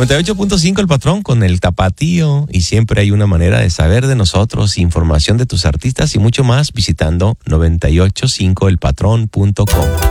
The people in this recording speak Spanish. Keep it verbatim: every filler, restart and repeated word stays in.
noventa y ocho punto cinco El Patrón con el Tapatío, y siempre hay una manera de saber de nosotros, información de tus artistas y mucho más visitando noventa y ocho punto cinco el patrón punto com.